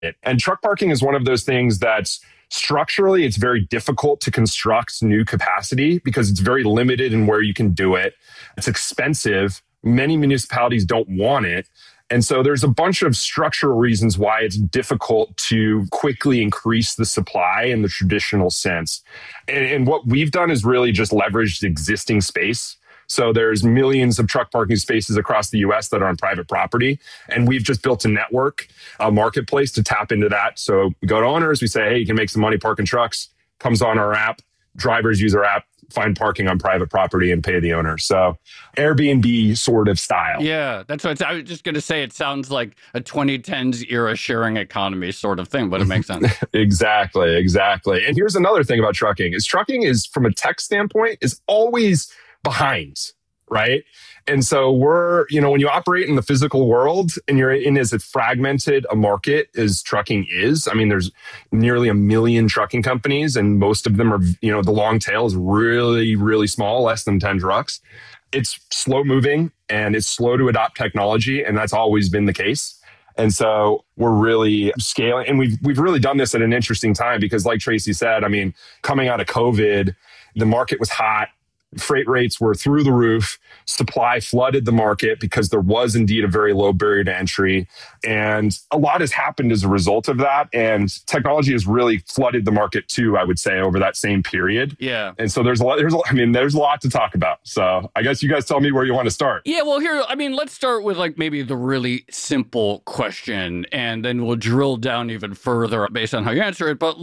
And truck parking is one of those things that's structurally, it's very difficult to construct new capacity because it's very limited in where you can do it. It's expensive. Many municipalities don't want it. And so there's a bunch of structural reasons why it's difficult to quickly increase the supply in the traditional sense. And what we've done is really just leveraged existing space. So there's millions of truck parking spaces across the US that are on private property. And we've just built a network, a marketplace to tap into that. So we go to owners, we say, hey, you can make some money parking trucks, comes on our app, drivers use our app, find parking on private property and pay the owner. So Airbnb sort of style. Yeah, that's what I was just going to say. It sounds like a 2010s era sharing economy sort of thing, but it makes sense. Exactly. And here's another thing about trucking is from a tech standpoint is always behind, right? And so when you operate in the physical world and you're in as fragmented a market as trucking is, I mean, there's nearly 1 million trucking companies and most of them are, the long tail is really, really small, less than 10 trucks. It's slow moving and it's slow to adopt technology. And that's always been the case. And so we're really scaling and we've really done this at an interesting time because like Tracy said, I mean, coming out of COVID, the market was hot. Freight rates were through the roof. Supply flooded the market because there was indeed a very low barrier to entry. And a lot has happened as a result of that. And technology has really flooded the market too, I would say, over that same period. Yeah. And so there's a lot to talk about. So I guess you guys tell me where you want to start. Yeah, well, let's start with maybe the really simple question, and then we'll drill down even further based on how you answer it. But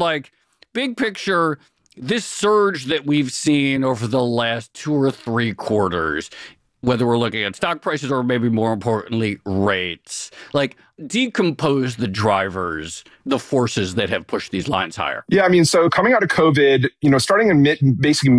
big picture, this surge that we've seen over the last 2 or 3 quarters, whether we're looking at stock prices or maybe more importantly, rates, decompose the drivers, the forces that have pushed these lines higher. Yeah, I mean, so coming out of COVID, starting in mid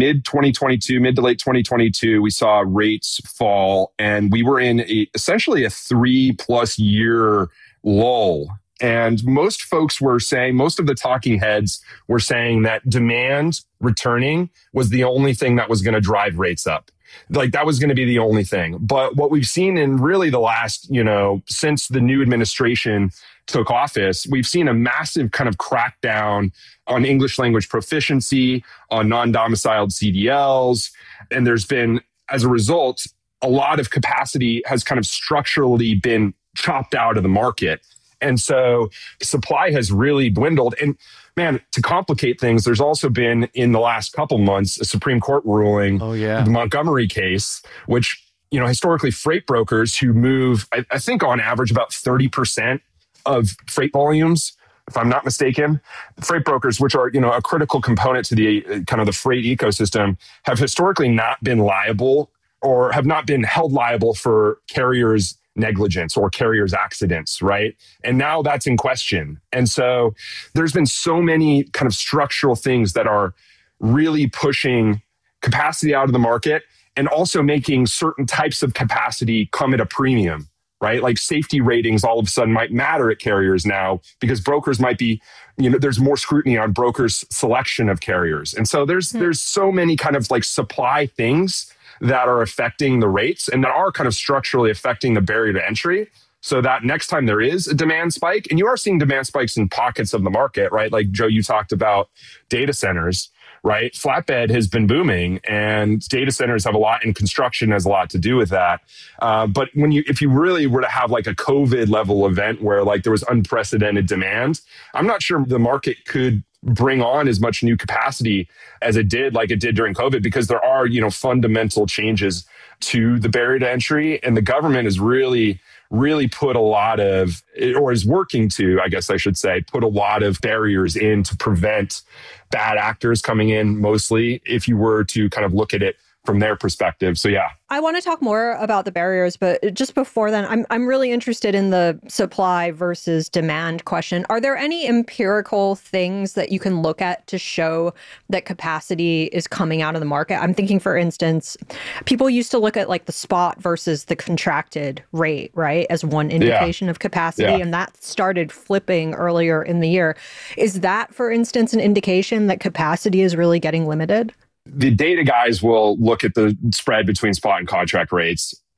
2022, mid to late 2022, we saw rates fall and we were in essentially a 3+ year lull. And most folks were saying, most of the talking heads were saying that demand returning was the only thing that was going to drive rates up. That was going to be the only thing. But what we've seen in really the last, since the new administration took office, we've seen a massive kind of crackdown on English language proficiency, on non-domiciled CDLs. And there's been, as a result, a lot of capacity has kind of structurally been chopped out of the market. And so supply has really dwindled. And man, to complicate things, there's also been in the last couple months, a Supreme Court ruling, the Montgomery case, which, historically freight brokers who move, I think on average about 30% of freight volumes, if I'm not mistaken, freight brokers, which are, a critical component to the kind of the freight ecosystem, have historically not been liable or have not been held liable for carriers' negligence or carriers' accidents, right? And now that's in question. And so there's been so many kind of structural things that are really pushing capacity out of the market and also making certain types of capacity come at a premium, right? Like safety ratings all of a sudden might matter at carriers now because brokers might be, there's more scrutiny on brokers' selection of carriers. And so there's so many kind of supply things that are affecting the rates and that are kind of structurally affecting the barrier to entry so that next time there is a demand spike, and you are seeing demand spikes in pockets of the market, right? Like Joe, you talked about data centers, right? Flatbed has been booming and data centers have a lot, and construction has a lot to do with that. But if you really were to have a COVID level event where there was unprecedented demand, I'm not sure the market could bring on as much new capacity as it did during COVID, because there are, fundamental changes to the barrier to entry. And the government has really put a lot of, or is working to, I guess I should say, put a lot of barriers in to prevent bad actors coming in, mostly, if you were to kind of look at it from their perspective. So yeah. I want to talk more about the barriers, but just before then, I'm really interested in the supply versus demand question. Are there any empirical things that you can look at to show that capacity is coming out of the market? I'm thinking, for instance, people used to look at the spot versus the contracted rate, right, as one indication of capacity, and that started flipping earlier in the year. Is that, for instance, an indication that capacity is really getting limited? The data guys will look at the spread between spot and contract rates.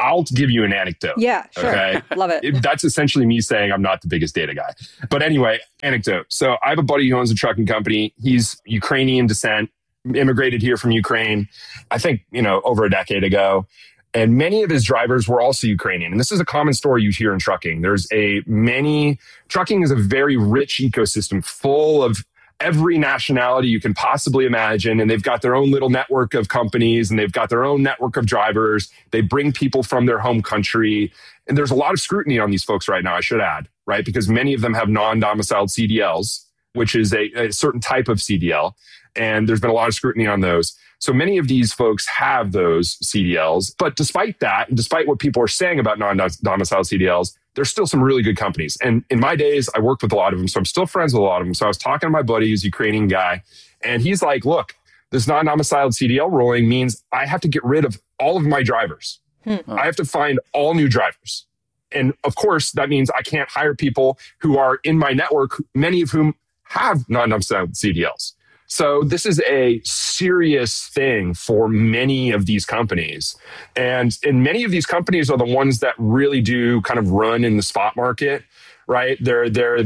I'll give you an anecdote. Yeah, sure. Okay. Love it. That's essentially me saying I'm not the biggest data guy. But anyway, anecdote. So I have a buddy who owns a trucking company. He's Ukrainian descent, immigrated here from Ukraine, I think, over a decade ago. And many of his drivers were also Ukrainian. And this is a common story you hear in trucking. Trucking is a very rich ecosystem full of every nationality you can possibly imagine. And they've got their own little network of companies and they've got their own network of drivers. They bring people from their home country. And there's a lot of scrutiny on these folks right now, I should add, right? Because many of them have non-domiciled CDLs, which is a certain type of CDL. And there's been a lot of scrutiny on those. So many of these folks have those CDLs. But despite that, and despite what people are saying about non-domiciled CDLs, there's still some really good companies. And in my days, I worked with a lot of them. So I'm still friends with a lot of them. So I was talking to my buddy, who's a Ukrainian guy, and he's like, look, this non-domiciled CDL ruling means I have to get rid of all of my drivers. I have to find all new drivers. And of course, that means I can't hire people who are in my network, many of whom have non-domiciled CDLs. So this is a serious thing for many of these companies. And many of these companies are the ones that really do kind of run in the spot market, right? They're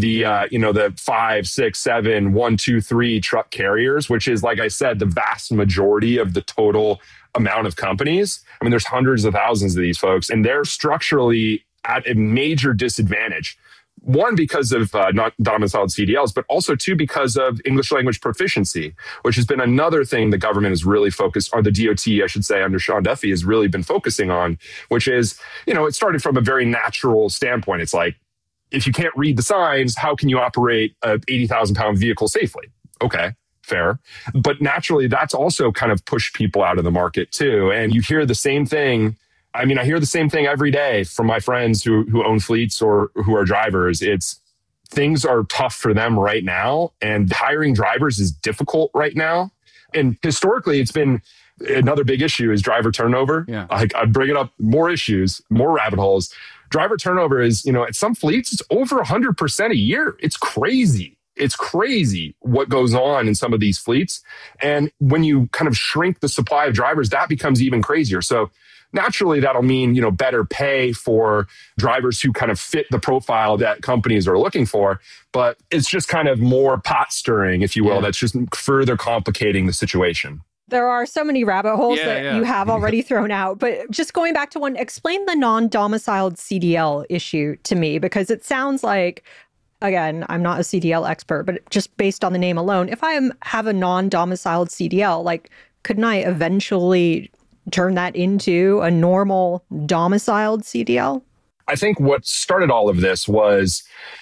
the 5, 6, 7, 1, 2, 3 truck carriers, which is, like I said, the vast majority of the total amount of companies. I mean, there's hundreds of thousands of these folks, and they're structurally at a major disadvantage. One, because of not domiciled CDLs, but also two, because of English language proficiency, which has been another thing the government is really focused, or the DOT, I should say, under Sean Duffy has really been focusing on, which is, it started from a very natural standpoint. It's like, if you can't read the signs, how can you operate a 80,000 pound vehicle safely? Okay, fair. But naturally, that's also kind of pushed people out of the market too. And you hear the same thing. I mean, I hear the same thing every day from my friends who own fleets or who are drivers. It's things are tough for them right now, and hiring drivers is difficult right now. And historically, it's been another big issue is driver turnover. Yeah. I bring it up, more issues, more rabbit holes. Driver turnover is, at some fleets, it's over 100% a year. It's crazy. It's crazy what goes on in some of these fleets. And when you kind of shrink the supply of drivers, that becomes even crazier. So naturally, that'll mean, better pay for drivers who kind of fit the profile that companies are looking for. But it's just kind of more pot stirring, if you will, that's just further complicating the situation. There are so many rabbit holes that you have already thrown out. But just going back to one, explain the non-domiciled CDL issue to me, because it sounds like, again, I'm not a CDL expert, but just based on the name alone, if I have a non-domiciled CDL, couldn't I eventually turn that into a normal domiciled CDL? I think what started all of this was,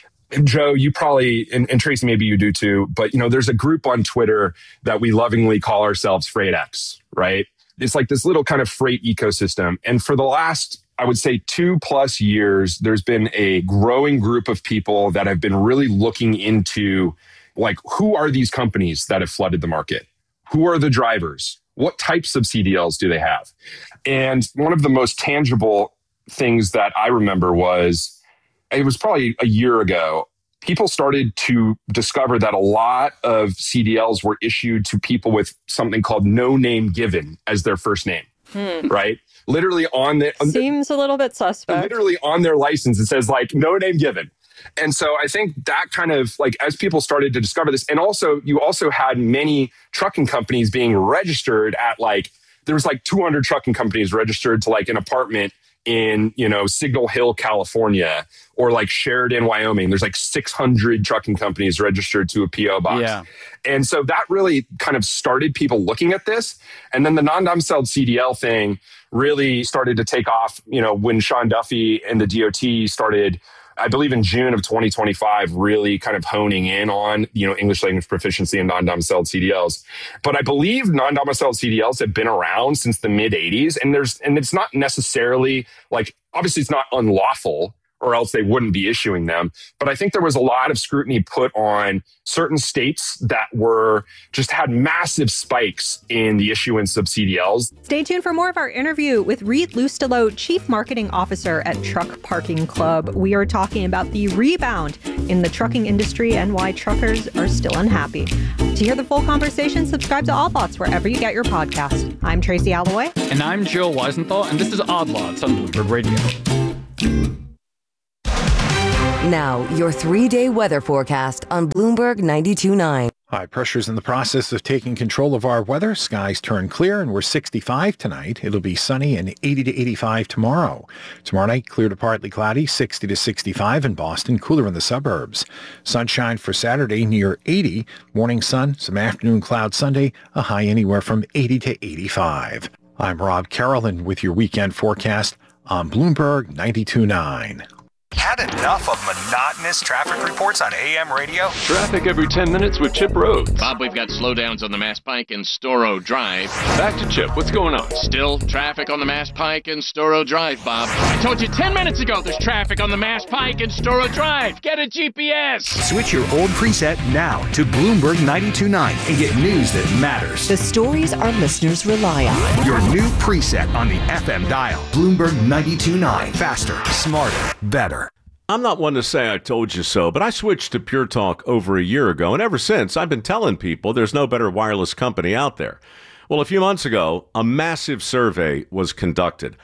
Joe, you probably, and Tracy, maybe you do too, but there's a group on Twitter that we lovingly call ourselves FreightX, right? It's like this little kind of freight ecosystem. And for the last, I would say 2+ years, there's been a growing group of people that have been really looking into, who are these companies that have flooded the market? Who are the drivers? What types of CDLs do they have? And one of the most tangible things that I remember was, it was probably a year ago, people started to discover that a lot of CDLs were issued to people with something called no name given as their first name, right? Literally on the... Seems a little bit suspect. Literally on their license, it says no name given. And so I think that kind of as people started to discover this, and also you also had many trucking companies being registered at there was 200 trucking companies registered to an apartment in, Signal Hill, California, or Sheridan, Wyoming. There's 600 trucking companies registered to a PO box. Yeah. And so that really kind of started people looking at this. And then the non-domiciled CDL thing really started to take off, when Sean Duffy and the DOT started, I believe in June of 2025, really kind of honing in on, English language proficiency and non-domiciled CDLs. But I believe non-domiciled CDLs have been around since the mid 80s. And it's not necessarily obviously it's not unlawful, or else they wouldn't be issuing them. But I think there was a lot of scrutiny put on certain states that just had massive spikes in the issuance of CDLs. Stay tuned for more of our interview with Reed Lustelo, Chief Marketing Officer at Truck Parking Club. We are talking about the rebound in the trucking industry and why truckers are still unhappy. To hear the full conversation, subscribe to Odd Lots wherever you get your podcast. I'm Tracy Alloway. And I'm Joe Weisenthal, and this is Odd Lots on Bloomberg Radio. Now, your 3-day weather forecast on Bloomberg 92.9. High pressure's in the process of taking control of our weather. Skies turn clear and we're 65 tonight. It'll be sunny and 80 to 85 tomorrow. Tomorrow night, clear to partly cloudy, 60 to 65 in Boston, cooler in the suburbs. Sunshine for Saturday near 80. Morning sun, some afternoon cloud Sunday, a high anywhere from 80 to 85. I'm Rob Carolyn with your weekend forecast on Bloomberg 92.9. Had enough of monotonous traffic reports on AM radio? Traffic every 10 minutes with Chip Rhodes. Bob, we've got slowdowns on the Mass Pike and Storrow Drive. Back to Chip. What's going on? Still traffic on the Mass Pike and Storrow Drive, Bob. I told you 10 minutes ago there's traffic on the Mass Pike and Storrow Drive. Get a GPS. Switch your old preset now to Bloomberg 92.9 and get news that matters. The stories our listeners rely on. Your new preset on the FM dial. Bloomberg 92.9. Faster, smarter, better. I'm not one to say I told you so, but I switched to Pure Talk over a year ago, and ever since, I've been telling people there's no better wireless company out there. Well, a few months ago, a massive survey was conducted.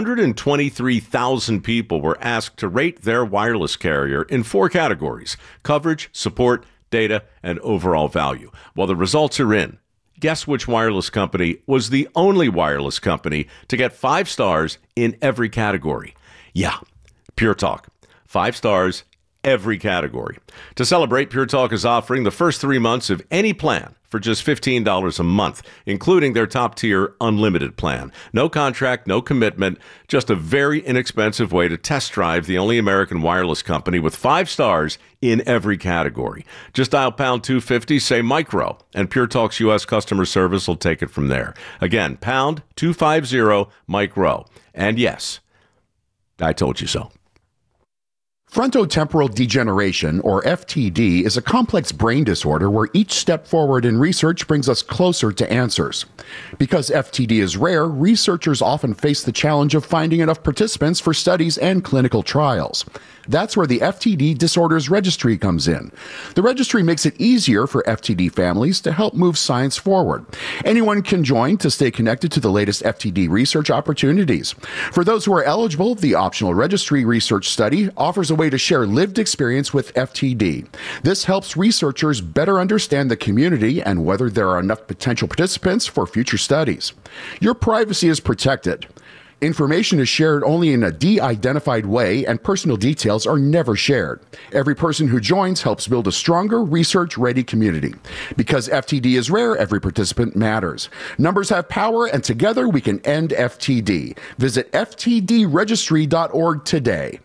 123,000 people were asked to rate their wireless carrier in 4 categories: coverage, support, data, and overall value. Well, the results are in. Guess which wireless company was the only wireless company to get 5 stars in every category? Yeah, Pure Talk. 5 stars, every category. To celebrate, Pure Talk is offering the first 3 months of any plan for just $15 a month, including their top-tier unlimited plan. No contract, no commitment, just a very inexpensive way to test drive the only American wireless company with 5 stars in every category. Just dial pound 250, say micro, and Pure Talk's U.S. customer service will take it from there. Again, pound 250, micro. And yes, I told you so. Frontotemporal degeneration, or FTD, is a complex brain disorder where each step forward in research brings us closer to answers. Because FTD is rare, researchers often face the challenge of finding enough participants for studies and clinical trials. That's where the FTD Disorders Registry comes in. The registry makes it easier for FTD families to help move science forward. Anyone can join to stay connected to the latest FTD research opportunities. For those who are eligible, the optional registry research study offers a way to share lived experience with FTD. This helps researchers better understand the community and whether there are enough potential participants for future studies. Your privacy is protected. Information is shared only in a de-identified way, and personal details are never shared. Every person who joins helps build a stronger, research-ready community. Because FTD is rare, every participant matters. Numbers have power, and together we can end FTD. Visit ftdregistry.org today.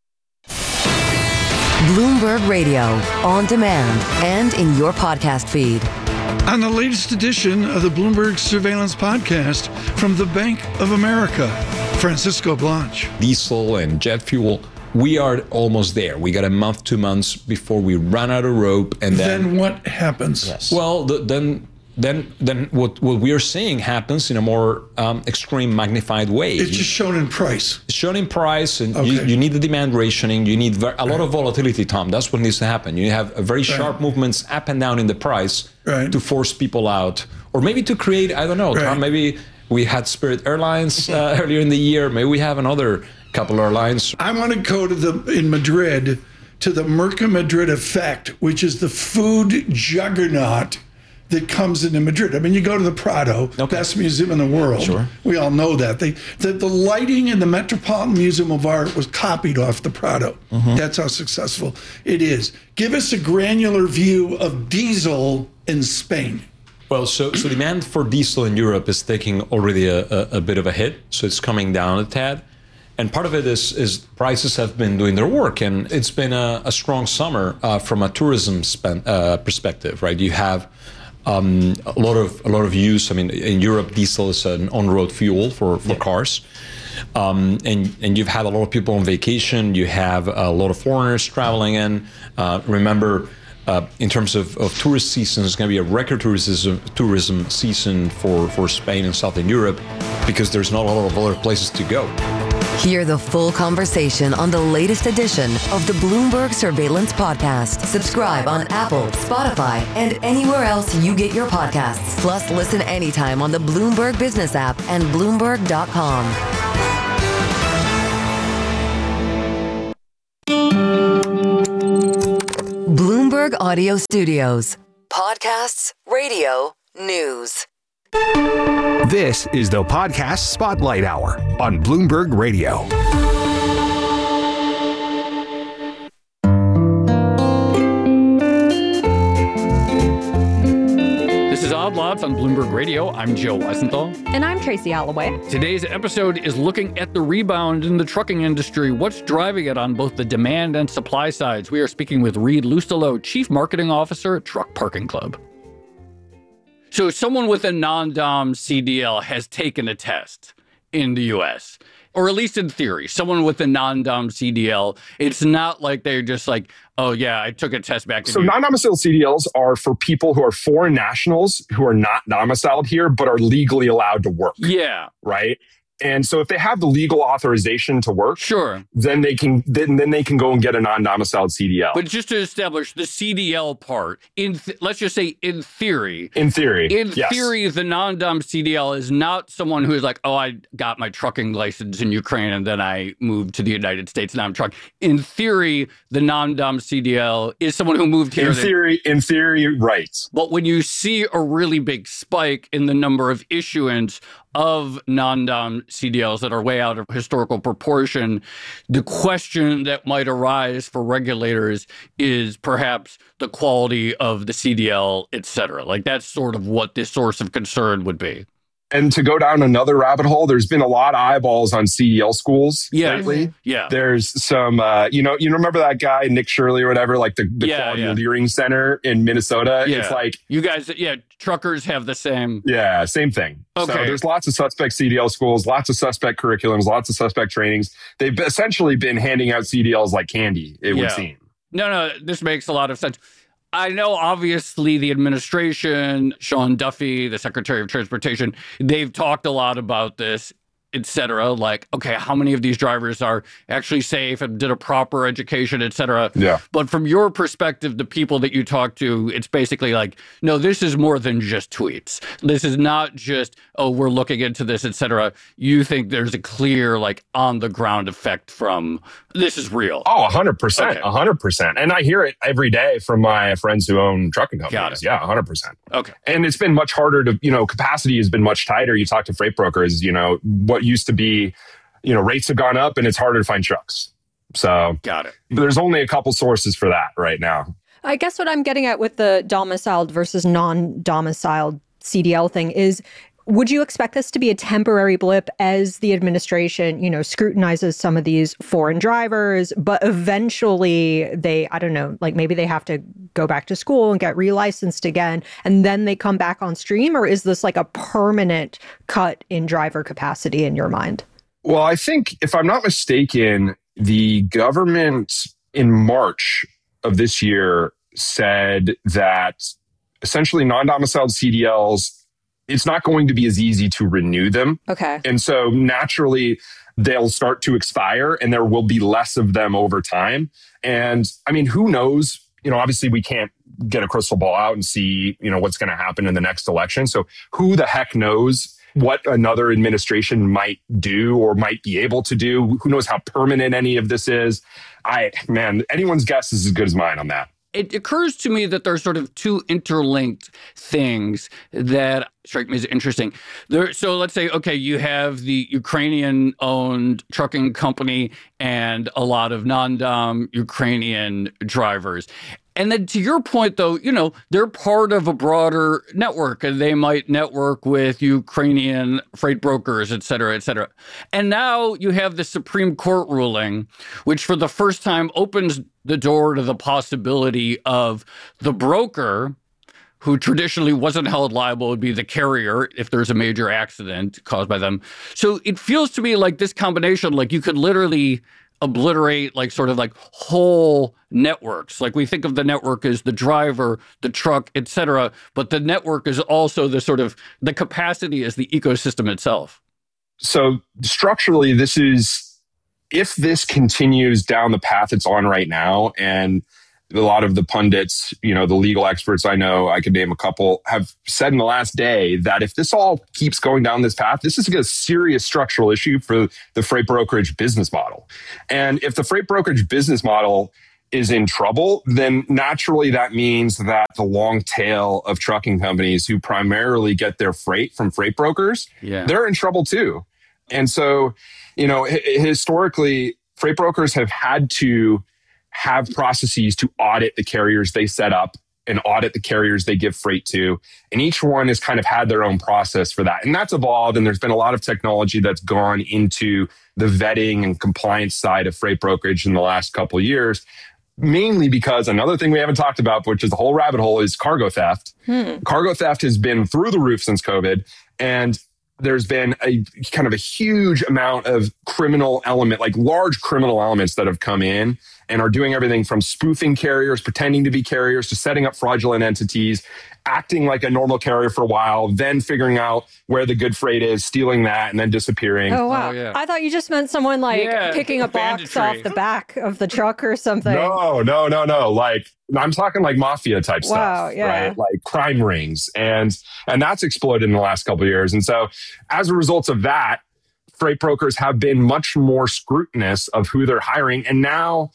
Bloomberg Radio, on demand and in your podcast feed. On the latest edition of the Bloomberg Surveillance Podcast from the Bank of America, Francisco Blanch. Diesel and jet fuel, we are almost there. We got a month, 2 months before we run out of rope. And then what happens? Yes. Well, then what we are seeing happens in a more extreme, magnified way. It's just shown in price. It's shown in price, and you need the demand rationing. You need a lot of volatility, Tom. That's what needs to happen. You have very sharp movements up and down in the price to force people out, or maybe to create, I don't know, Tom, maybe we had Spirit Airlines earlier in the year. Maybe we have another couple airlines. I want to go in Madrid to the Mercamadrid effect, which is the food juggernaut that comes into Madrid. I mean, you go to the Prado, best museum in the world. Sure. We all know that. The lighting in the Metropolitan Museum of Art was copied off the Prado. Mm-hmm. That's how successful it is. Give us a granular view of diesel in Spain. Well, so demand for diesel in Europe is taking already a bit of a hit. So it's coming down a tad. And part of it is prices have been doing their work, and it's been a strong summer from a tourism perspective, right? You have a lot of use. I mean, in Europe, diesel is an on-road fuel for cars. and you've had a lot of people on vacation. You have a lot of foreigners traveling in. Remember, in terms of tourist season, it's going to be a record tourism season for Spain and Southern Europe because there's not a lot of other places to go. Hear the full conversation on the latest edition of the Bloomberg Surveillance Podcast. Subscribe on Apple, Spotify, and anywhere else you get your podcasts. Plus, listen anytime on the Bloomberg Business app and Bloomberg.com. Bloomberg Audio Studios. Podcasts, radio, news. This is the Podcast Spotlight Hour on Bloomberg Radio. This is Odd Lots on Bloomberg Radio. I'm Joe Weisenthal. And I'm Tracy Alloway. Today's episode is looking at the rebound in the trucking industry. What's driving it on both the demand and supply sides? We are speaking with Reed Lusolo, Chief Marketing Officer at Truck Parking Club. So someone with a non-dom CDL has taken a test in the U.S., or at least in theory. Someone with a non-dom CDL, it's not like they're just like, oh, yeah, I took a test back. So non-domiciled CDLs are for people who are foreign nationals who are not domiciled here, but are legally allowed to work. Yeah. Right? And so if they have the legal authorization to work, sure, then they can go and get a non-domiciled CDL. But just to establish the CDL part, let's just say in theory, yes. theory, the non-dom CDL is not someone who is like, oh, I got my trucking license in Ukraine and then I moved to the United States and now I'm trucking. In theory, the non-dom CDL is someone who moved here. In theory, right. But when you see a really big spike in the number of issuance of non-dom CDLs that are way out of historical proportion, the question that might arise for regulators is perhaps the quality of the CDL, et cetera. Like that's sort of what this source of concern would be. And to go down another rabbit hole, there's been a lot of eyeballs on CDL schools lately. Yeah. There's some, you remember that guy, Nick Shirley or whatever, like the Quality Leering Center in Minnesota? Yeah. It's like... You guys, truckers have the same... Yeah, same thing. Okay. So there's lots of suspect CDL schools, lots of suspect curriculums, lots of suspect trainings. They've essentially been handing out CDLs like candy, it would seem. No, this makes a lot of sense. I know, obviously, the administration, Sean Duffy, the Secretary of Transportation, they've talked a lot about this, et cetera. Like, okay, how many of these drivers are actually safe and did a proper education, et cetera? Yeah. But from your perspective, the people that you talk to, it's basically like, no, this is more than just tweets. This is not just, oh, we're looking into this, et cetera. You think there's a clear, like, on-the-ground effect from this is real. Oh, 100%. Okay. 100%. And I hear it every day from my friends who own trucking companies. Got it. Yeah, 100%. Okay. And it's been much harder to, capacity has been much tighter. You talk to freight brokers, what used to be, rates have gone up and it's harder to find trucks. So got it. There's only a couple sources for that right now. I guess what I'm getting at with the domiciled versus non-domiciled CDL thing is, would you expect this to be a temporary blip as the administration, scrutinizes some of these foreign drivers, but eventually they, I don't know, like maybe they have to go back to school and get relicensed again, and then they come back on stream? Or is this like a permanent cut in driver capacity in your mind? Well, I think if I'm not mistaken, the government in March of this year said that essentially non-domiciled CDLs, it's not going to be as easy to renew them. Okay. And so naturally, they'll start to expire and there will be less of them over time. And I mean, who knows? Obviously we can't get a crystal ball out and see, what's going to happen in the next election. So who the heck knows what another administration might do or might be able to do? Who knows how permanent any of this is? Anyone's guess is as good as mine on that. It occurs to me that there's sort of two interlinked things that strike me as interesting. So let's say, okay, you have the Ukrainian-owned trucking company and a lot of non-dom Ukrainian drivers. And then to your point, though, they're part of a broader network and they might network with Ukrainian freight brokers, et cetera, et cetera. And now you have the Supreme Court ruling, which for the first time opens the door to the possibility of the broker who traditionally wasn't held liable would be the carrier if there's a major accident caused by them. So it feels to me like this combination, like you could literally obliterate like sort of like whole networks. Like we think of the network as the driver, the truck, etc. But the network is also the sort of the capacity as the ecosystem itself. So structurally, if this continues down the path it's on right now, and a lot of the pundits, the legal experts I know, I could name a couple, have said in the last day that if this all keeps going down this path, this is a serious structural issue for the freight brokerage business model. And if the freight brokerage business model is in trouble, then naturally that means that the long tail of trucking companies who primarily get their freight from freight brokers, they're in trouble too. And so, historically, freight brokers have had to have processes to audit the carriers they set up and audit the carriers they give freight to. And each one has kind of had their own process for that. And that's evolved. And there's been a lot of technology that's gone into the vetting and compliance side of freight brokerage in the last couple of years, mainly because another thing we haven't talked about, which is the whole rabbit hole, is cargo theft. Cargo theft has been through the roof since COVID. And there's been a kind of a huge amount of criminal element, like large criminal elements that have come in and are doing everything from spoofing carriers, pretending to be carriers, to setting up fraudulent entities, acting like a normal carrier for a while, then figuring out where the good freight is, stealing that, and then disappearing. Oh, wow. I thought you just meant someone picking a box off the back of the truck or something. No. Like, I'm talking like mafia type stuff, right? Like crime rings. And that's exploded in the last couple of years. And so as a result of that, freight brokers have been much more scrutinous of who they're hiring. And now,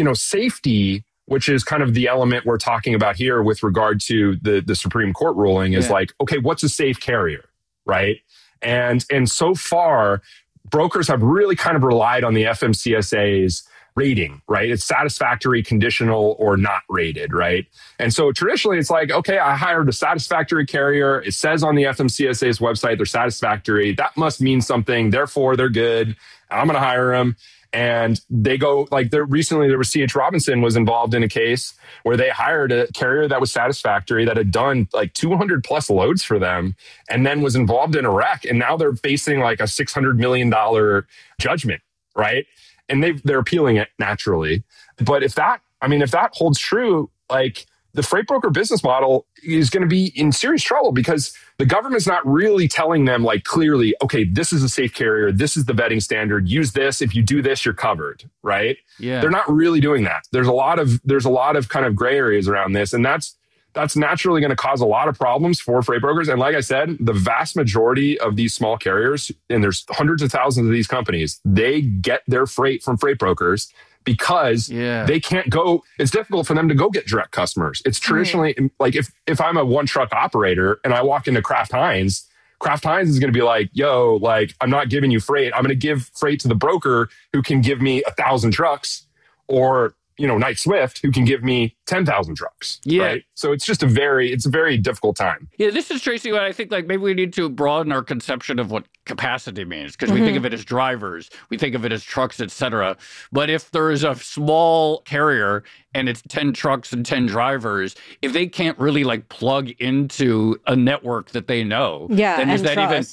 safety, which is kind of the element we're talking about here with regard to the Supreme Court ruling, is like, okay, what's a safe carrier, right? And so far, brokers have really kind of relied on the FMCSA's rating, right? It's satisfactory, conditional, or not rated, right? And so traditionally, it's like, okay, I hired a satisfactory carrier. It says on the FMCSA's website they're satisfactory. That must mean something. Therefore, they're good. I'm going to hire them. And they go recently there was C.H. Robinson was involved in a case where they hired a carrier that was satisfactory, that had done like 200 plus loads for them, and then was involved in a wreck. And now they're facing like a $600 million judgment, right? And they're appealing it naturally. But if that holds true, like the freight broker business model is going to be in serious trouble, because the government's not really telling them like clearly, okay, this is a safe carrier. This is the vetting standard. Use this. If you do this, you're covered, right? Yeah. They're not really doing that. There's a lot of kind of gray areas around this. And that's naturally going to cause a lot of problems for freight brokers. And like I said, the vast majority of these small carriers, and there's hundreds of thousands of these companies, they get their freight from freight brokers because they can't go. It's difficult for them to go get direct customers. It's traditionally like if I'm a one truck operator and I walk into Kraft Heinz is going to be like, yo, like, I'm not giving you freight. I'm going to give freight to the broker who can give me 1,000 trucks, or Knight Swift, who can give me 10,000 trucks. Right? So it's just a very difficult time. Yeah, this is, Tracy, what I think like maybe we need to broaden our conception of what capacity means, because we think of it as drivers, we think of it as trucks, etc. But if there is a small carrier and it's 10 trucks and 10 drivers, if they can't really like plug into a network that they know, then is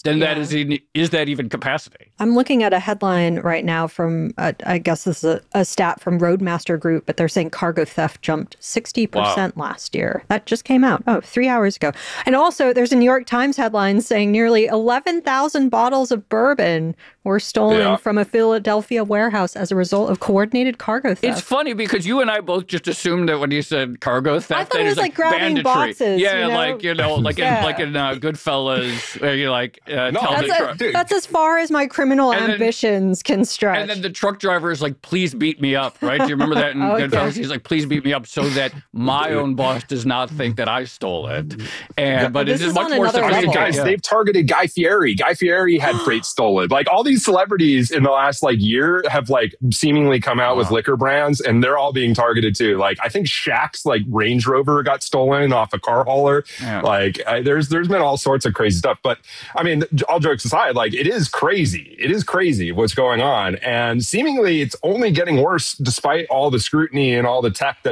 that even capacity? I'm looking at a headline right now from, I guess this is a stat from Roadmaster Group, but they're saying cargo theft jumped 60% last year. That just came out, 3 hours ago. And also there's a New York Times headline saying nearly 11,000 bottles of bourbon were stolen from a Philadelphia warehouse as a result of coordinated cargo theft. It's funny because you and I both just assumed that when you said cargo theft, I thought it was like grabbing banditry. boxes. Yeah, like in Goodfellas, where you like tell the truck. That's as far as my criminal ambitions can stretch. And then the truck driver is like, "Please beat me up," right? Do you remember that in Goodfellas? He's like, "Please beat me up so that my own boss does not think that I stole it." But it is much more sophisticated. Guys, they've targeted Guy Fieri. Guy Fieri had freight stolen. Like all these celebrities in the last year have seemingly come out with liquor brands, and they're all being targeted too. Like I think Shaq's Range Rover got stolen off a car hauler. There's been all sorts of crazy stuff. But I mean, all jokes aside, it is crazy. It is crazy what's going on, and seemingly it's only getting worse despite all the scrutiny and all the tech that's been kind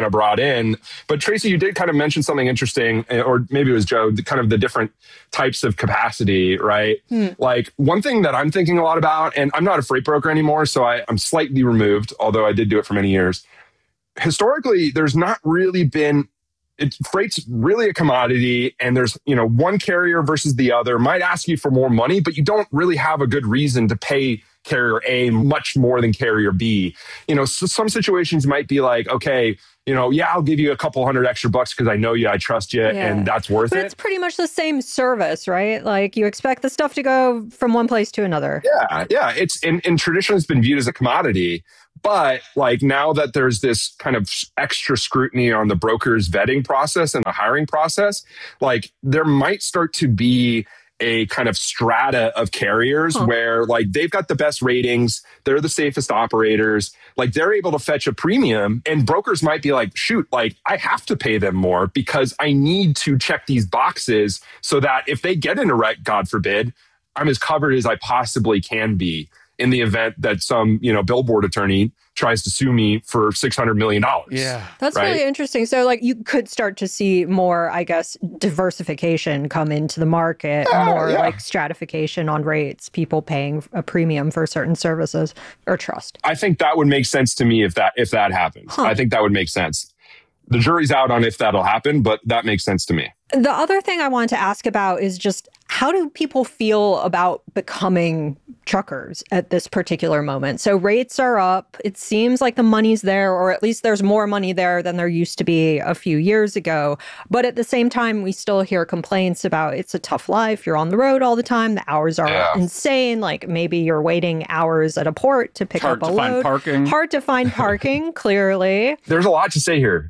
kind of brought in. But Tracy, you did kind of mention something interesting, or maybe it was Joe, kind of the different types of capacity, right? Like one thing that I'm thinking a lot about, and I'm not a freight broker anymore, so I'm slightly removed, although I did do it for many years. Historically, there's not really been, freight's really a commodity, and there's, one carrier versus the other might ask you for more money, but you don't really have a good reason to pay carrier A much more than carrier B. So some situations might be like, okay, I'll give you a couple $100 extra because I know you, I trust you, and that's worth it. But it's pretty much the same service, right? Like you expect the stuff to go from one place to another. Yeah. It's in tradition, it's been viewed as a commodity. But like now that there's this kind of extra scrutiny on the broker's vetting process and the hiring process, like there might start to be a kind of strata of carriers where like they've got the best ratings, they're the safest operators, like they're able to fetch a premium, and brokers might be like, shoot, like I have to pay them more because I need to check these boxes so that if they get in a wreck, God forbid, I'm as covered as I possibly can be in the event that some, billboard attorney tries to sue me for $600 million. Yeah. That's right? really interesting. So like you could start to see more, I guess, diversification come into the market, like stratification on rates, people paying a premium for certain services or trust. I think that would make sense to me if that happens. I think that would make sense. The jury's out on if that'll happen, but that makes sense to me. The other thing I wanted to ask about is just how do people feel about becoming truckers at this particular moment? So rates are up. It seems like the money's there, or at least there's more money there than there used to be a few years ago. But at the same time, we still hear complaints about it's a tough life. You're on the road all the time. The hours are insane. Like maybe you're waiting hours at a port to pick up a load. Hard to find parking, clearly. There's a lot to say here.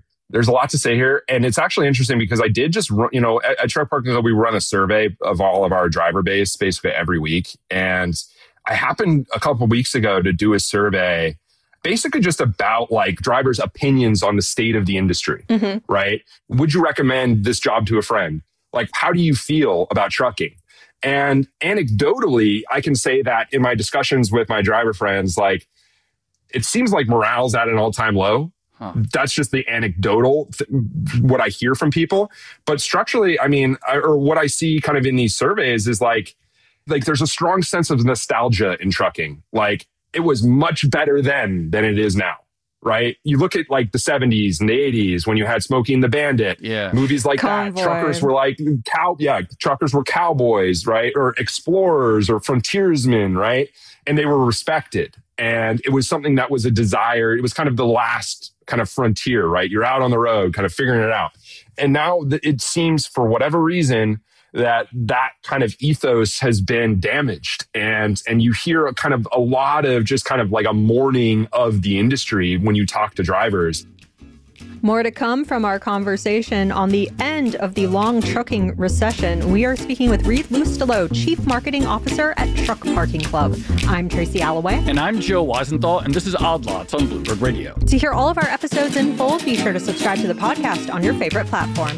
And it's actually interesting because I did just, at Truck Parking Club, we run a survey of all of our driver base basically every week. And I happened a couple of weeks ago to do a survey basically just about like drivers' opinions on the state of the industry, right? Would you recommend this job to a friend? Like, how do you feel about trucking? And anecdotally, I can say that in my discussions with my driver friends, like, it seems like morale's at an all-time low. That's just the anecdotal, what I hear from people. But structurally, or what I see kind of in these surveys is like there's a strong sense of nostalgia in trucking. Like it was much better then than it is now, right? You look at like the 70s and the 80s when you had Smokey and the Bandit, movies like Convoy. that. Truckers were like truckers were cowboys, right? Or explorers or frontiersmen, right? And they were respected. And it was something that was a desire. It was kind of the last kind of frontier, right? You're out on the road, kind of figuring it out. And now it seems for whatever reason that kind of ethos has been damaged. And you hear a lot of just kind of like a mourning of the industry when you talk to drivers. More to come from our conversation on the end of the long trucking recession. We are speaking with Reed Lustelo, Chief Marketing Officer at Truck Parking Club. I'm Tracy Alloway. And I'm Joe Weisenthal, and this is Odd Lots on Bloomberg Radio. To hear all of our episodes in full, be sure to subscribe to the podcast on your favorite platform.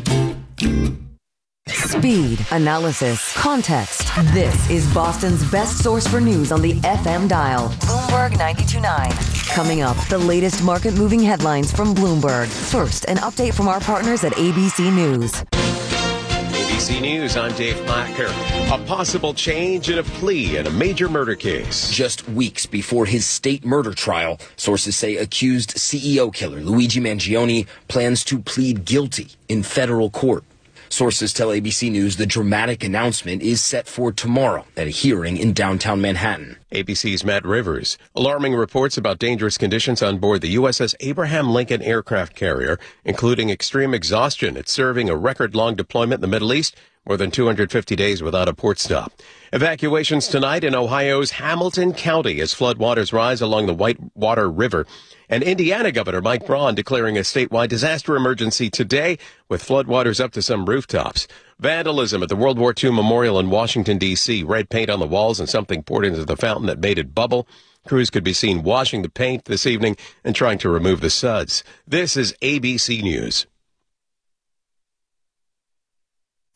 Speed, analysis, context. This is Boston's best source for news on the FM dial. Bloomberg 92.9. Coming up, the latest market-moving headlines from Bloomberg. First, an update from our partners at ABC News. ABC News, I'm Dave Macker. A possible change in a plea in a major murder case. Just weeks before his state murder trial, sources say accused CEO killer Luigi Mangione plans to plead guilty in federal court. Sources tell ABC News the dramatic announcement is set for tomorrow at a hearing in downtown Manhattan. ABC's Matt Rivers. Alarming reports about dangerous conditions on board the USS Abraham Lincoln aircraft carrier, including extreme exhaustion. It's serving a record-long deployment in the Middle East, more than 250 days without a port stop. Evacuations tonight in Ohio's Hamilton County as floodwaters rise along the Whitewater River. And Indiana Governor Mike Braun declaring a statewide disaster emergency today with floodwaters up to some rooftops. Vandalism at the World War II Memorial in Washington, D.C. Red paint on the walls and something poured into the fountain that made it bubble. Crews could be seen washing the paint this evening and trying to remove the suds. This is ABC News.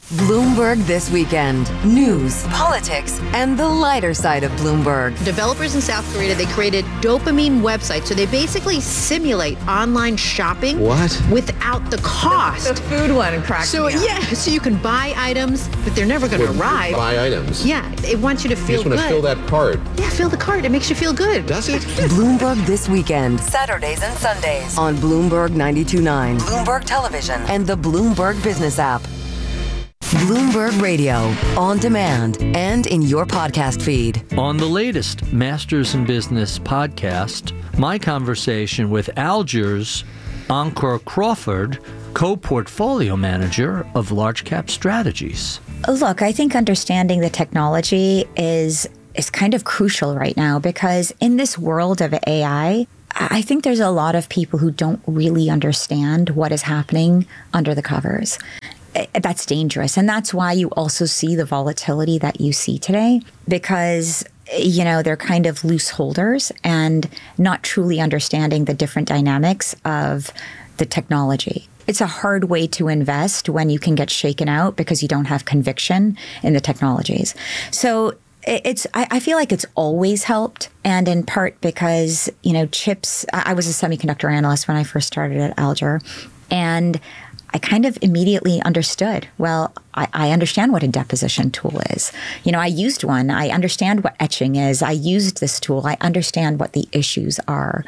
Bloomberg This Weekend. News, politics, and the lighter side of Bloomberg. Developers in South Korea, they created dopamine websites. So they basically simulate online shopping. What? Without the cost. The food one cracks me up. Yeah, so you can buy items, but they're never going to arrive. Buy items? Yeah, it wants you to feel good. You just want to fill that card. Yeah, fill the card. It makes you feel good. Does it? Bloomberg This Weekend. Saturdays and Sundays on Bloomberg 92.9, Bloomberg Television, and the Bloomberg Business app. Bloomberg Radio, on demand and in your podcast feed. On the latest Masters in Business podcast, my conversation with Alger's Ankur Crawford, co-portfolio manager of Large Cap Strategies. Look, I think understanding the technology is kind of crucial right now, because in this world of AI, I think there's a lot of people who don't really understand what is happening under the covers. That's dangerous. And that's why you also see the volatility that you see today, because, you know, they're kind of loose holders and not truly understanding the different dynamics of the technology. It's a hard way to invest when you can get shaken out because you don't have conviction in the technologies. So I feel like it's always helped, and in part because, you know, chips, I was a semiconductor analyst when I first started at Alger, and I kind of immediately understood, well, I understand what a deposition tool is. You know, I used one. I understand what etching is. I used this tool. I understand what the issues are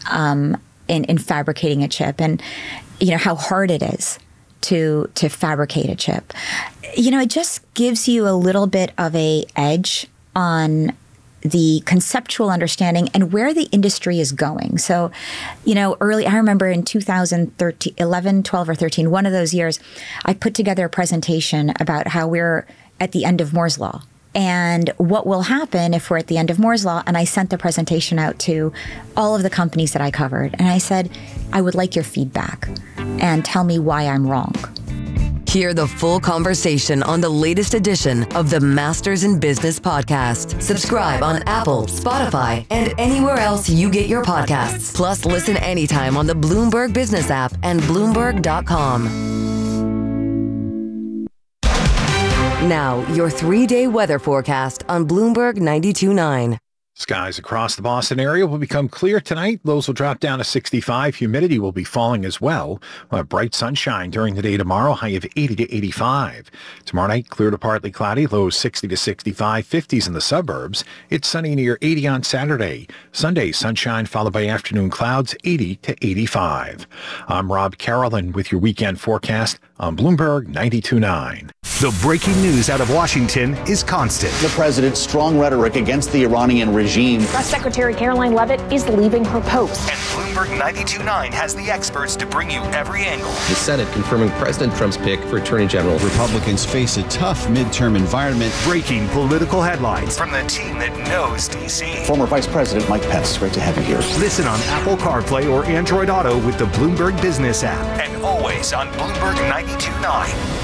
in fabricating a chip, and, you know, how hard it is to fabricate a chip. You know, it just gives you a little bit of a edge on the conceptual understanding and where the industry is going. So, you know, I remember in 2013, 11, 12 or 13, one of those years, I put together a presentation about how we're at the end of Moore's Law and what will happen if we're at the end of Moore's Law. And I sent the presentation out to all of the companies that I covered. And I said, I would like your feedback and tell me why I'm wrong. Hear the full conversation on the latest edition of the Masters in Business podcast. Subscribe on Apple, Spotify, and anywhere else you get your podcasts. Plus, listen anytime on the Bloomberg Business app and Bloomberg.com. Now, your 3-day weather forecast on Bloomberg 92.9. Skies across the Boston area will become clear tonight. Lows will drop down to 65. Humidity will be falling as well. We'll have bright sunshine during the day tomorrow, high of 80 to 85. Tomorrow night, clear to partly cloudy, lows 60 to 65, 50s in the suburbs. It's sunny near 80 on Saturday. Sunday, sunshine followed by afternoon clouds, 80 to 85. I'm Rob Carolyn with your weekend forecast on Bloomberg 92.9. The breaking news out of Washington is constant. The president's strong rhetoric against the Iranian regime. Press Secretary Caroline Leavitt is leaving her post. And Bloomberg 92.9 has the experts to bring you every angle. The Senate confirming President Trump's pick for Attorney General. Republicans face a tough midterm environment. Breaking political headlines from the team that knows D.C. Former Vice President Mike Pence, great to have you here. Listen on Apple CarPlay or Android Auto with the Bloomberg Business app. And always on Bloomberg 92.9.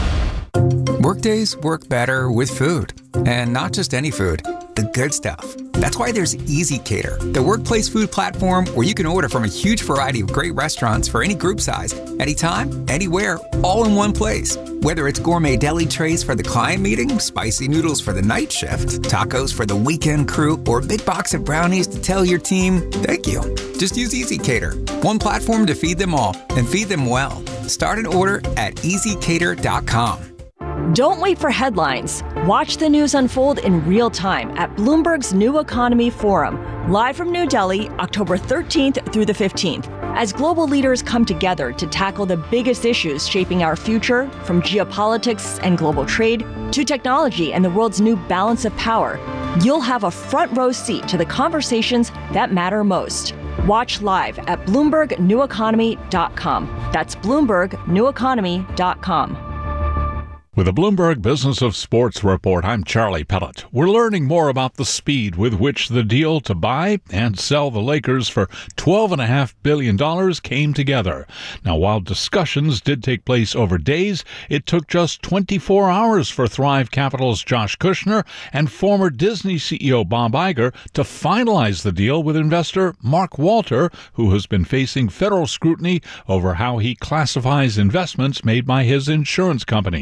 Workdays work better with food, and not just any food, the good stuff. That's why there's ezCater, the workplace food platform where you can order from a huge variety of great restaurants for any group size, anytime, anywhere, all in one place. Whether it's gourmet deli trays for the client meeting, spicy noodles for the night shift, tacos for the weekend crew, or a big box of brownies to tell your team, thank you. Just use ezCater, one platform to feed them all, and feed them well. Start an order at ezCater.com. Don't wait for headlines. Watch the news unfold in real time at Bloomberg's New Economy Forum, live from New Delhi, October 13th through the 15th, as global leaders come together to tackle the biggest issues shaping our future, from geopolitics and global trade to technology and the world's new balance of power. You'll have a front row seat to the conversations that matter most. Watch live at BloombergNewEconomy.com. That's BloombergNewEconomy.com. With the Bloomberg Business of Sports report, I'm Charlie Pellet. We're learning more about the speed with which the deal to buy and sell the Lakers for $12.5 billion came together. Now, while discussions did take place over days, it took just 24 hours for Thrive Capital's Josh Kushner and former Disney CEO Bob Iger to finalize the deal with investor Mark Walter, who has been facing federal scrutiny over how he classifies investments made by his insurance companies.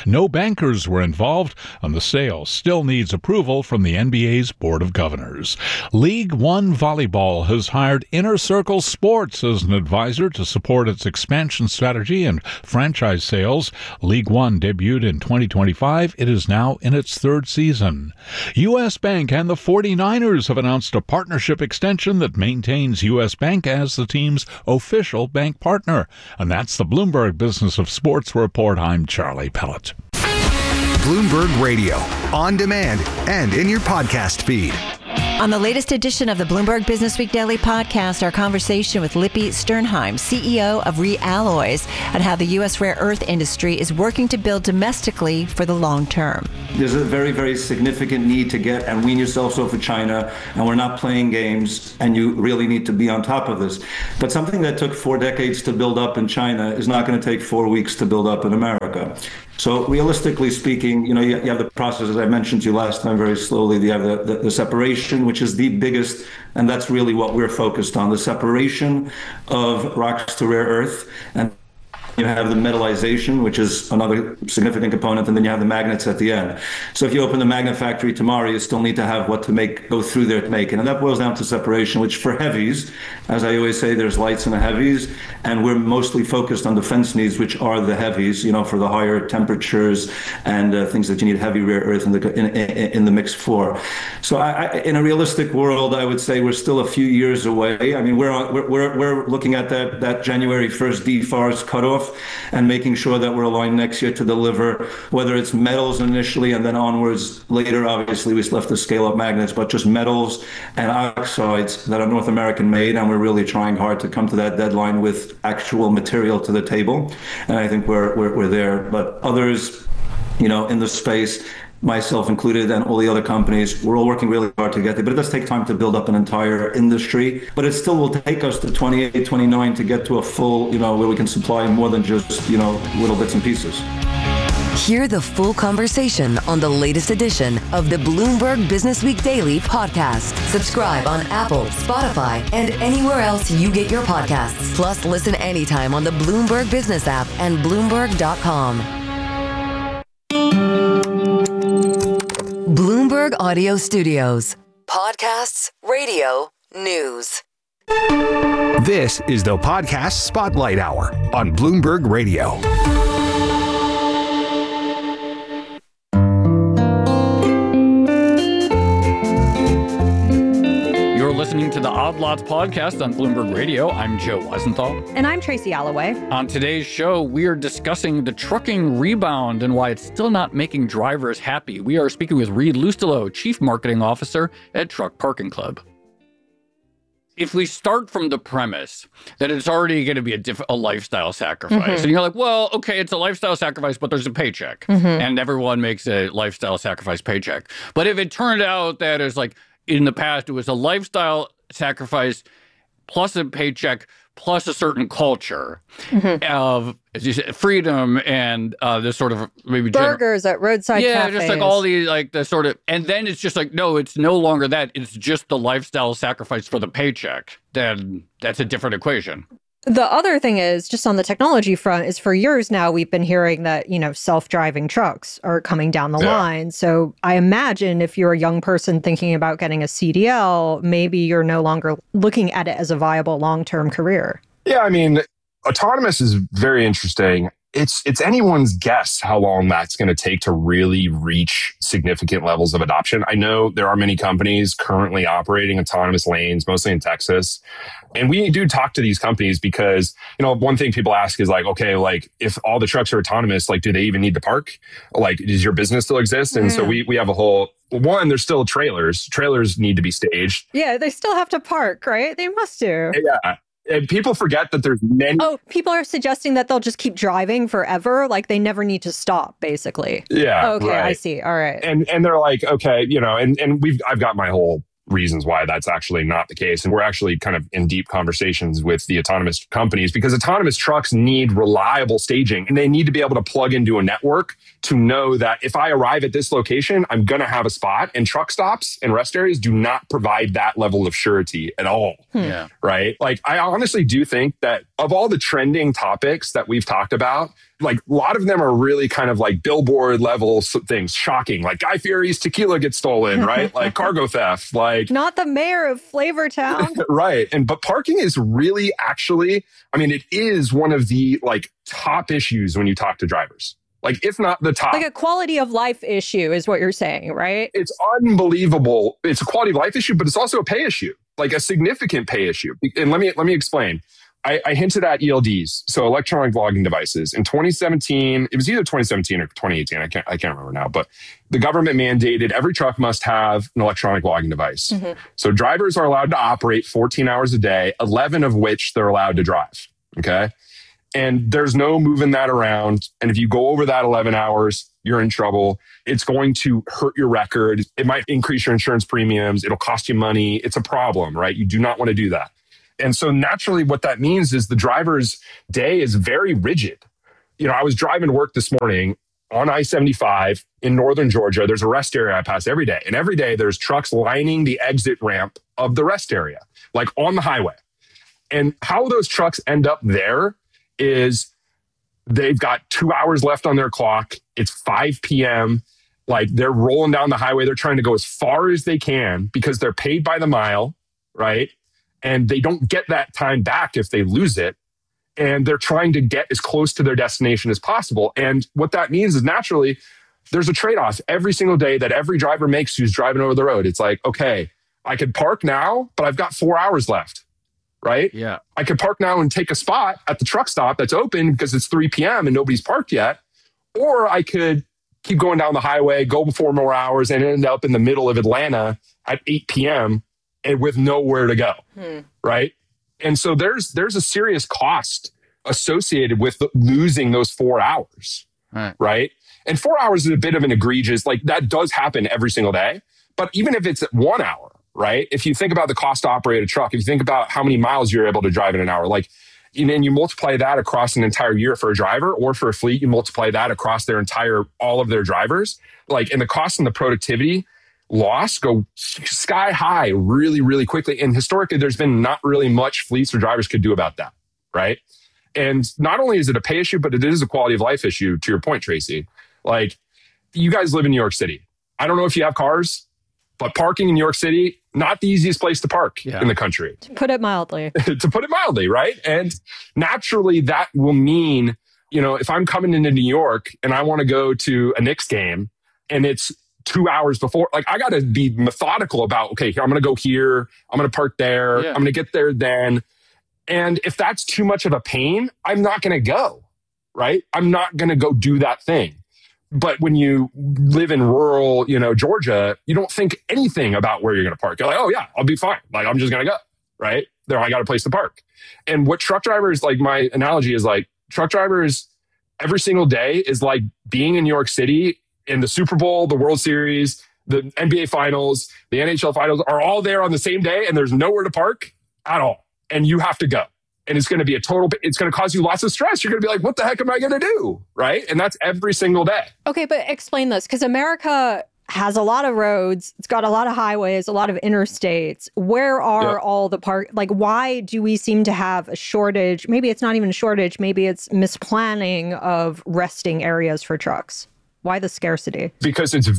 No bankers were involved, and the sale still needs approval from the NBA's Board of Governors. League One Volleyball has hired Inner Circle Sports as an advisor to support its expansion strategy and franchise sales. League One debuted in 2025. It is now in its third season. U.S. Bank and the 49ers have announced a partnership extension that maintains U.S. Bank as the team's official bank partner. And that's the Bloomberg Business of Sports Report. I'm Charlie Pellett. Bloomberg Radio, on demand and in your podcast feed. On the latest edition of the Bloomberg Business Week Daily podcast, our conversation with Lippi Sternheim, CEO of Realloys, and how the U.S. rare earth industry is working to build domestically for the long term. There's a very, very significant need to get and wean yourselves off of China, and we're not playing games, and you really need to be on top of this. But something that took 4 decades to build up in China is not going to take 4 weeks to build up in America. So realistically speaking, you have the process, as I mentioned to you last time, very slowly. You have the separation, which is the biggest, and that's really what we're focused on, the separation of rocks to rare earth. And you have the metallization, which is another significant component, and then you have the magnets at the end. So if you open the magnet factory tomorrow, you still need to have what to make, go through there to make it. And that boils down to separation, which for heavies, as I always say, there's lights in the heavies, and we're mostly focused on defense needs, which are the heavies, for the higher temperatures and things that you need heavy rare earth in the mix for. So in a realistic world, I would say we're still a few years away. I mean, we're looking at that January 1st DFARS cutoff, and making sure that we're aligned next year to deliver, whether it's metals initially and then onwards later. Obviously, we still have to scale up magnets, but just metals and oxides that are North American made, and we're really trying hard to come to that deadline with actual material to the table. And I think we're there. But others, in the space, myself included, and all the other companies, we're all working really hard to get there. But it does take time to build up an entire industry. But it still will take us to 28, 29 to get to a full, where we can supply more than just, little bits and pieces. Hear the full conversation on the latest edition of the Bloomberg Business Week Daily podcast. Subscribe on Apple, Spotify, and anywhere else you get your podcasts. Plus, listen anytime on the Bloomberg Business app and Bloomberg.com. Bloomberg Audio Studios. Podcasts, radio, news. This is the Podcast Spotlight Hour on Bloomberg Radio. You're listening to the Odd Lots podcast on Bloomberg Radio. I'm Joe Weisenthal. And I'm Tracy Alloway. On today's show, we are discussing the trucking rebound and why it's still not making drivers happy. We are speaking with Reed Lustelo, Chief Marketing Officer at Truck Parking Club. If we start from the premise that it's already going to be a lifestyle sacrifice, and you're like, well, okay, it's a lifestyle sacrifice, but there's a paycheck, and everyone makes a lifestyle sacrifice paycheck. But if it turned out that it's like, in the past, it was a lifestyle sacrifice plus a paycheck plus a certain culture of, as you said, freedom and this sort of maybe burgers at roadside cafes. Just like all the the sort of, and then it's just like, no, it's no longer that. It's just the lifestyle sacrifice for the paycheck. Then that's a different equation. The other thing is, just on the technology front, is for years now, we've been hearing that, self-driving trucks are coming down the line. So I imagine if you're a young person thinking about getting a CDL, maybe you're no longer looking at it as a viable long-term career. Yeah, I mean, autonomous is very interesting. It's anyone's guess how long that's going to take to really reach significant levels of adoption. I know there are many companies currently operating autonomous lanes, mostly in Texas. And we do talk to these companies because, one thing people ask is like, okay, like if all the trucks are autonomous, like, do they even need to park? Like, does your business still exist? And so we have a whole, there's still trailers. Trailers need to be staged. Yeah, they still have to park, right? They must do. Yeah. And people forget that there's many. Oh, people are suggesting that they'll just keep driving forever. Like they never need to stop, basically. Yeah. Okay, right. I see. All right. And they're like, okay, and I've got my whole reasons why that's actually not the case. And we're actually kind of in deep conversations with the autonomous companies because autonomous trucks need reliable staging and they need to be able to plug into a network to know that if I arrive at this location, I'm going to have a spot. And truck stops and rest areas do not provide that level of surety at all. Yeah. Right? Like, I honestly do think that of all the trending topics that we've talked about, like a lot of them are really kind of like billboard level things, shocking, like Guy Fieri's tequila gets stolen, right? Like cargo theft, like Not the mayor of Flavortown. right. But parking is really actually, I mean, it is one of the like top issues when you talk to drivers. Like, if not the top. Like a quality of life issue is what you're saying, right? It's unbelievable. It's a quality of life issue, but it's also a pay issue, like a significant pay issue. And let me explain. I hinted at ELDs, so electronic logging devices. In 2017, it was either 2017 or 2018. I can't remember now, but the government mandated every truck must have an electronic logging device. Mm-hmm. So drivers are allowed to operate 14 hours a day, 11 of which they're allowed to drive. Okay. And there's no moving that around. And if you go over that 11 hours, you're in trouble. It's going to hurt your record. It might increase your insurance premiums. It'll cost you money. It's a problem, right? You do not want to do that. And so naturally what that means is the driver's day is very rigid. You know, I was driving to work this morning on I-75 in northern Georgia. There's a rest area I pass every day. And every day there's trucks lining the exit ramp of the rest area, like on the highway. And how those trucks end up there is they've got 2 hours left on their clock. It's 5 p.m. Like they're rolling down the highway. They're trying to go as far as they can because they're paid by the mile, right? And they don't get that time back if they lose it. And they're trying to get as close to their destination as possible. And what that means is naturally, there's a trade-off every single day that every driver makes who's driving over the road. It's like, okay, I could park now, but I've got 4 hours left, right? Yeah. I could park now and take a spot at the truck stop that's open because it's 3 p.m. and nobody's parked yet. Or I could keep going down the highway, go 4 more hours, and end up in the middle of Atlanta at 8 p.m. and with nowhere to go, right? And so there's a serious cost associated with losing those 4 hours, right? And 4 hours is a bit of an egregious, like that does happen every single day. But even if it's 1 hour, right? If you think about the cost to operate a truck, if you think about how many miles you're able to drive in an hour, like, and you multiply that across an entire year for a driver or for a fleet, you multiply that across all of their drivers, like, and the cost and the productivity loss go sky high really, really quickly. And historically, there's been not really much fleets or drivers could do about that, right? And not only is it a pay issue, but it is a quality of life issue, to your point, Tracy. Like, you guys live in New York City. I don't know if you have cars, but parking in New York City, not the easiest place to park in the country. To put it mildly. To put it mildly, right? And naturally, that will mean, you know, if I'm coming into New York and I want to go to a Knicks game and it's 2 hours before, like, I got to be methodical about, okay, I'm going to go here, I'm going to park there, I'm going to get there then. And if that's too much of a pain, I'm not going to go, right? I'm not going to go do that thing. But when you live in rural, you know, Georgia, you don't think anything about where you're going to park. You're like, oh yeah, I'll be fine. Like, I'm just going to go, right? There, I got a place to park. And what truck drivers, like, my analogy is like, truck drivers every single day is like being in New York City in the Super Bowl, the World Series, the NBA Finals, the NHL Finals are all there on the same day, and there's nowhere to park at all. And you have to go. And it's going to be it's going to cause you lots of stress. You're going to be like, what the heck am I going to do? Right? And that's every single day. Okay, but explain this, because America has a lot of roads. It's got a lot of highways, a lot of interstates. Where are all the like, why do we seem to have a shortage? Maybe it's not even a shortage. Maybe it's misplanning of resting areas for trucks. Why the scarcity? Because it's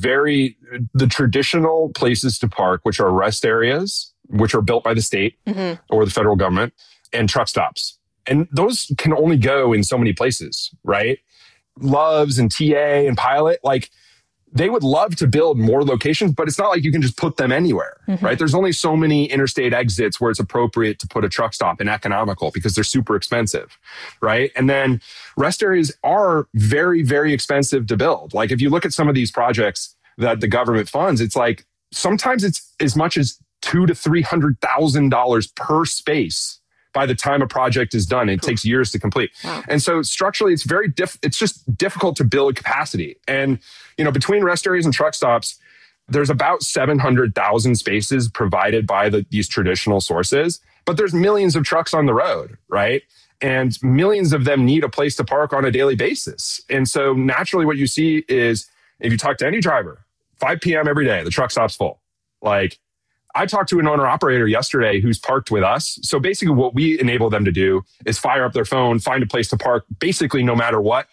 the traditional places to park, which are rest areas, which are built by the state or the federal government, and truck stops. And those can only go in so many places, right? Loves and TA and Pilot, like, they would love to build more locations, but it's not like you can just put them anywhere, right? There's only so many interstate exits where it's appropriate to put a truck stop and economical because they're super expensive, right? And then rest areas are very, very expensive to build. Like, if you look at some of these projects that the government funds, it's like sometimes it's as much as $200,000 to $300,000 per space by the time a project is done. It takes years to complete. Wow. And so structurally, it's it's just difficult to build capacity. And, you know, between rest areas and truck stops, there's about 700,000 spaces provided by these traditional sources, but there's millions of trucks on the road, right? And millions of them need a place to park on a daily basis. And so naturally what you see is, if you talk to any driver, 5 p.m. every day, the truck stop's full. Like, I talked to an owner operator yesterday who's parked with us. So basically what we enable them to do is fire up their phone, find a place to park, basically no matter what.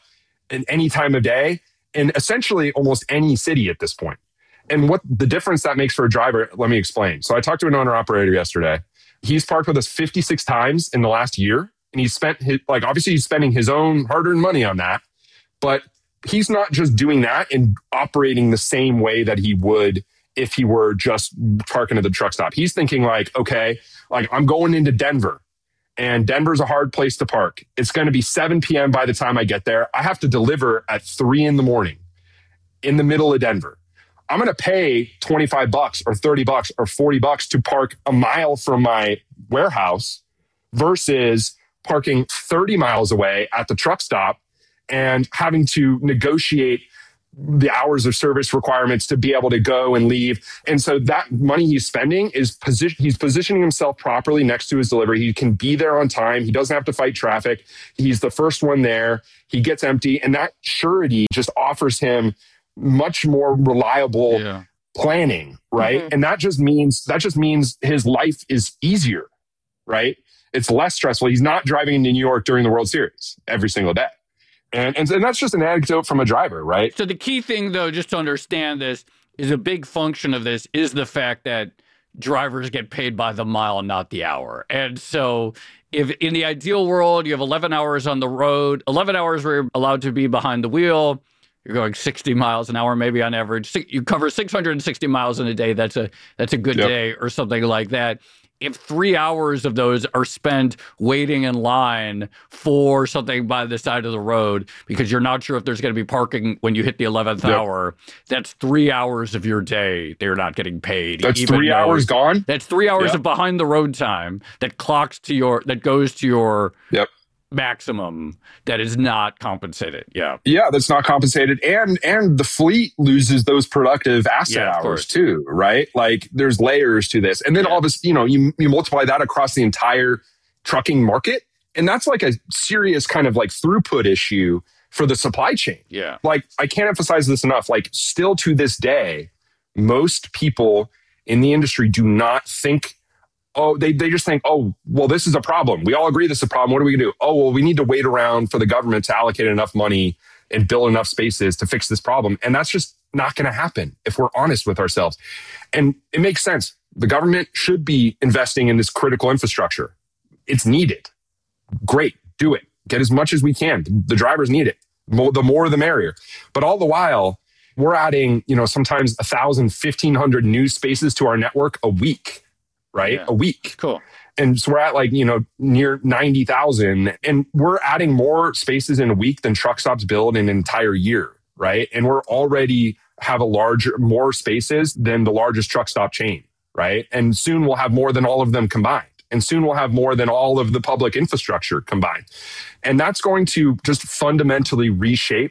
in any time of day in essentially almost any city at this point. And what the difference that makes for a driver, let me explain. So I talked to an owner operator yesterday. He's parked with us 56 times in the last year. And he's spent obviously he's spending his own hard-earned money on that, but he's not just doing that and operating the same way that he would if he were just parking at the truck stop. He's thinking like, okay, like I'm going into Denver and Denver's a hard place to park. It's going to be 7 p.m. by the time I get there. I have to deliver at 3 a.m. in the middle of Denver. I'm going to pay $25 or $30 or $40 to park a mile from my warehouse versus parking 30 miles away at the truck stop and having to negotiate the hours of service requirements to be able to go and leave. And so that money he's spending is he's positioning himself properly next to his delivery. He can be there on time. He doesn't have to fight traffic. He's the first one there. He gets empty. And that surety just offers him much more reliable planning, right? Mm-hmm. And that just means his life is easier, right? It's less stressful. He's not driving into New York during the World Series every single day. And that's just an anecdote from a driver, right? So the key thing, though, just to understand this, is a big function of this is the fact that drivers get paid by the mile, not the hour. And so if in the ideal world, you have 11 hours on the road, 11 hours where you're allowed to be behind the wheel, you're going 60 miles an hour, maybe on average. You cover 660 miles in a day. That's a good day or something like that. If 3 hours of those are spent waiting in line for something by the side of the road because you're not sure if there's going to be parking when you hit the 11th hour, that's 3 hours of your day they're not getting paid. That's 3 hours gone? That's 3 hours of behind the road time that goes to your maximum that is not compensated. Yeah, that's not compensated. And the fleet loses those productive asset hours too, right? Like there's layers to this. And then all this, you multiply that across the entire trucking market. And that's like a serious kind of like throughput issue for the supply chain. Yeah. Like I can't emphasize this enough. Like still to this day, most people in the industry do not think, they just think, well, this is a problem. We all agree this is a problem. What are we going to do? Oh, well, we need to wait around for the government to allocate enough money and build enough spaces to fix this problem. And that's just not going to happen if we're honest with ourselves. And it makes sense. The government should be investing in this critical infrastructure. It's needed. Great. Do it. Get as much as we can. The drivers need it. The more, the merrier. But all the while, we're adding, sometimes 1,000, 1,500 new spaces to our network a week. Right? A week. Cool. And so we're at near 90,000 and we're adding more spaces in a week than truck stops build in an entire year. Right. And we're already have more spaces than the largest truck stop chain. Right. And soon we'll have more than all of them combined. And soon we'll have more than all of the public infrastructure combined. And that's going to just fundamentally reshape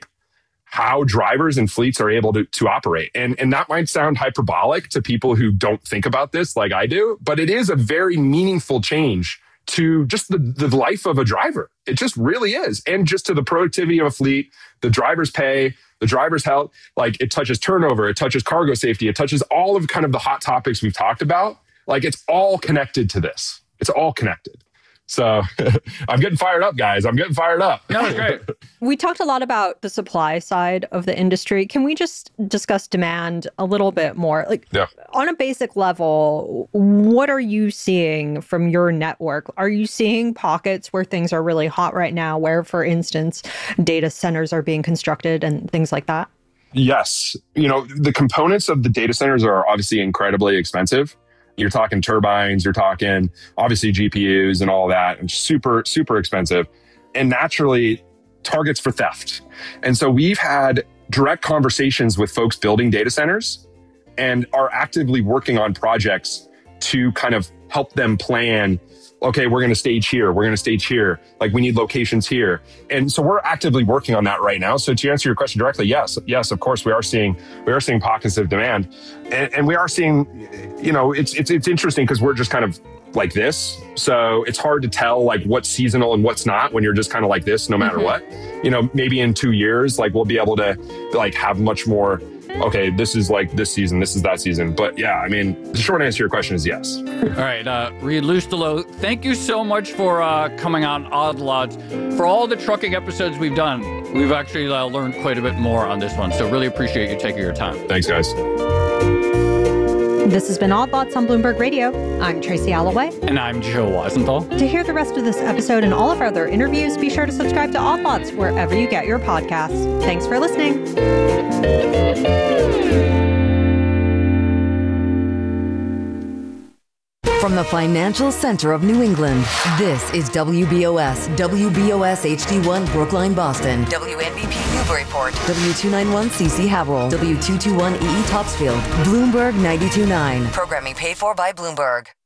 how drivers and fleets are able to operate. And that might sound hyperbolic to people who don't think about this like I do, but it is a very meaningful change to just the life of a driver. It just really is. And just to the productivity of a fleet, the driver's pay, the driver's health, like it touches turnover, it touches cargo safety, it touches all of kind of the hot topics we've talked about. Like it's all connected to this. It's all connected. So I'm getting fired up, guys. I'm getting fired up. No, it's great. We talked a lot about the supply side of the industry. Can we just discuss demand a little bit more? On a basic level, what are you seeing from your network? Are you seeing pockets where things are really hot right now, where, for instance, data centers are being constructed and things like that? Yes. The components of the data centers are obviously incredibly expensive. You're talking turbines, you're talking obviously GPUs and all that, and super, super expensive. And naturally, targets for theft. And so we've had direct conversations with folks building data centers and are actively working on projects to kind of help them plan, okay, we're going to stage here, we're going to stage here, like we need locations here. And so we're actively working on that right now. So to answer your question directly, yes, of course, we are seeing pockets of demand. And we are seeing, it's interesting because we're just kind of like this. So it's hard to tell like what's seasonal and what's not when you're just kind of like this, no matter what. Maybe in 2 years, like we'll be able to like have much more okay, this is like this season, this is that season. But yeah, I mean, the short answer to your question is yes. All right, Reed Lustelo, thank you so much for coming on Odd Lots. For all the trucking episodes we've done, we've actually learned quite a bit more on this one. So really appreciate you taking your time. Thanks, guys. This has been Odd Lots on Bloomberg Radio. I'm Tracy Alloway. And I'm Joe Weisenthal. To hear the rest of this episode and all of our other interviews, be sure to subscribe to Odd Lots wherever you get your podcasts. Thanks for listening. From the financial center of New England, this is WBOS HD1 Brookline, Boston, WNBP Newburyport, W291CC Haverhill, W221EE Topsfield, Bloomberg 92.9. Programming paid for by Bloomberg.